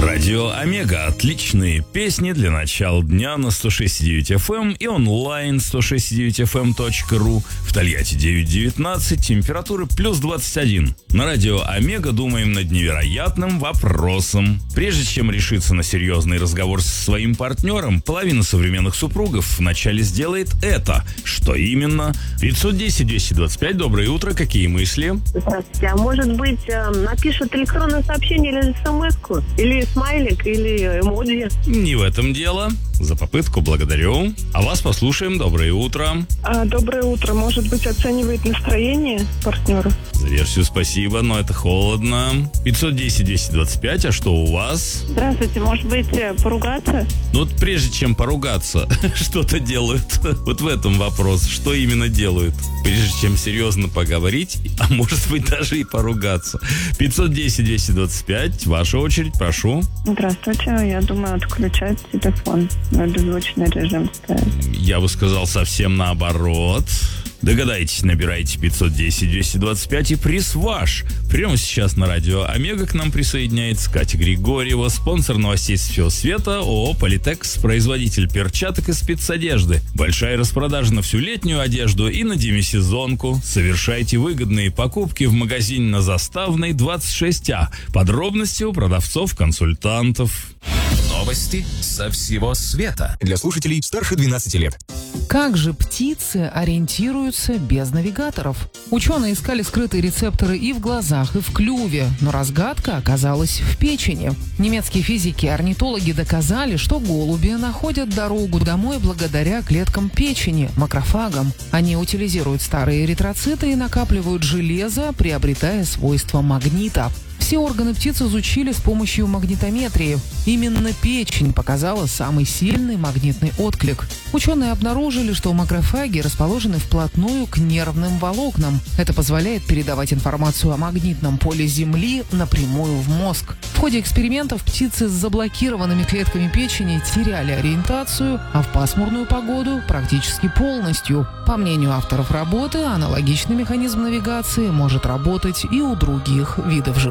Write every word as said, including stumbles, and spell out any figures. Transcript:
Радио Омега. Отличные песни для начала дня на сто шесть и девять эф эм и онлайн сто шесть и девять эф эм точка ру. В Тольятти девять девятнадцать, температура плюс двадцать один. На радио Омега думаем над невероятным вопросом. Прежде чем решиться на серьезный разговор со своим партнером, половина современных супругов вначале сделает это. Что именно? пятьсот десять двести двадцать пять. Доброе утро. Какие мысли? Здравствуйте. А может быть, напишут электронное сообщение или смс-ку? Или смайлик, или эмоджи? Не в этом дело. За попытку благодарю. А вас послушаем. Доброе утро. А, доброе утро. Может быть, оценивает настроение партнера? За версию спасибо, но это холодно. пятьсот десять двести двадцать пять. А что у вас? Здравствуйте. Может быть, поругаться? Ну вот прежде чем поругаться, что-то делают. Вот в этом вопрос. Что именно делают? Прежде чем серьезно поговорить, а может быть даже и поругаться. пятьсот десять двести двадцать пять. Ваша очередь, прошу. Здравствуйте. Я думаю, отключать телефон. На беззвучный режим ставить. Я бы сказал совсем наоборот. Догадайтесь, набирайте пятьсот десять двести двадцать пять и приз ваш. Прямо сейчас на радио Омега к нам присоединяется Катя Григорьева, спонсор новостей с всего света, ООО «Политекс», производитель перчаток и спецодежды. Большая распродажа на всю летнюю одежду и на демисезонку. Совершайте выгодные покупки в магазине на Заставной двадцать шесть А. Подробности у продавцов-консультантов. Новости со всего света для слушателей старше двенадцати лет. Как же птицы ориентируются без навигаторов? Ученые искали скрытые рецепторы и в глазах, и в клюве, но разгадка оказалась в печени. Немецкие физики и орнитологи доказали, что голуби находят дорогу домой благодаря клеткам печени, макрофагам. Они утилизируют старые эритроциты и накапливают железо, приобретая свойства магнита. Все органы птиц изучили с помощью магнитометрии. Именно печень показала самый сильный магнитный отклик. Ученые обнаружили, что макрофаги расположены вплотную к нервным волокнам. Это позволяет передавать информацию о магнитном поле Земли напрямую в мозг. В ходе экспериментов птицы с заблокированными клетками печени теряли ориентацию, а в пасмурную погоду практически полностью. По мнению авторов работы, аналогичный механизм навигации может работать и у других видов животных.